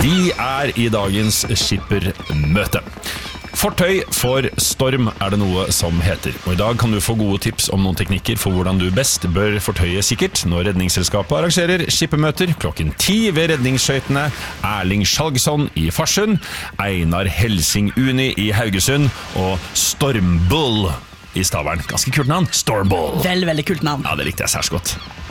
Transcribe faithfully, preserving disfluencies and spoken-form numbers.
De er i dagens skippermøte. Fortøy for storm er det noe som heter, og i dag kan du få gode tips om noen teknikker for hvordan du best bør fortøye sikkert når Redningsselskapet arrangerer skippermøter klokken ti ved redningsskøytene Erling Skjalgsson i Farsund, Einar Helsing Uni i Haugesund og Stormbull i Stavern. Ganske kult navn, Stormbull. Veldig, veldig kult navn. Ja, det likte jeg særs godt.